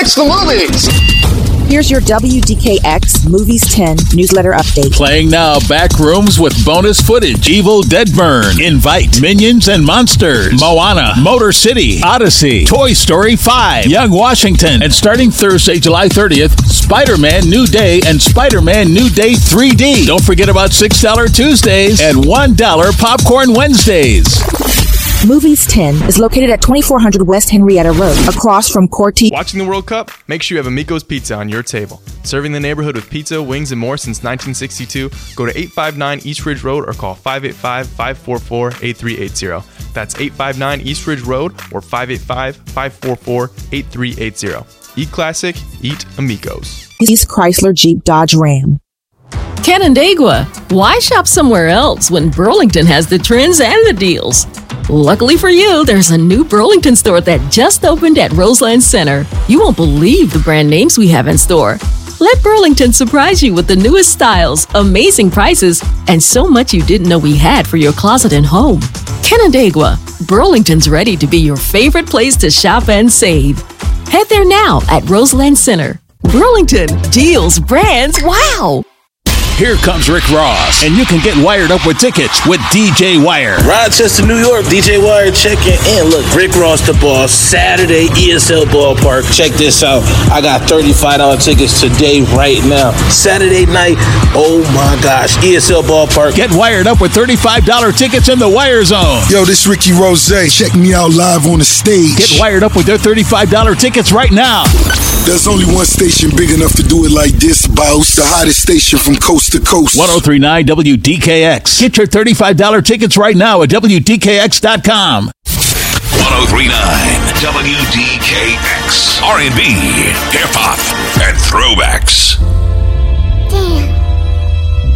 Next to movies. Here's your WDKX Movies 10 newsletter update. Playing now, Backrooms with bonus footage. Evil Dead Burn, Invite, Minions and Monsters, Moana, Motor City, Odyssey, Toy Story 5, Young Washington, and starting Thursday, July 30th, Spider-Man New Day and Spider-Man New Day 3D. Don't forget about $6 Tuesdays and $1 Popcorn Wednesdays. Movies 10 is located at 2400 West Henrietta Road, across from Corti. Watching the World Cup? Make sure you have Amico's Pizza on your table. Serving the neighborhood with pizza, wings, and more since 1962, go to 859 East Ridge Road or call 585-544-8380. That's 859 East Ridge Road or 585-544-8380. Eat classic, eat Amico's. East Chrysler Jeep Dodge Ram. Canandaigua, why shop somewhere else when Burlington has the trends and the deals? Luckily for you, there's a new Burlington store that just opened at Roseland Center. You won't believe the brand names we have in store. Let Burlington surprise you with the newest styles, amazing prices, and so much you didn't know we had for your closet and home. Canandaigua, Burlington's ready to be your favorite place to shop and save. Head there now at Roseland Center. Burlington, deals, brands, wow! Here comes Rick Ross, and you can get wired up with tickets with DJ Wire. Rochester, New York, DJ Wire checking in. Look, Rick Ross the boss, Saturday, ESL Ballpark. Check this out. I got $35 tickets today, right now. Saturday night, oh my gosh, ESL Ballpark. Get wired up with $35 tickets in the Wire Zone. Yo, this Ricky Rose. Check me out live on the stage. Get wired up with their $35 tickets right now. There's only one station big enough to do it like this, boss. The hottest station from coast to coast. 1039 WDKX. Get your $35 tickets right now at WDKX.com. 1039 WDKX. R&B, hip-hop, and throwbacks.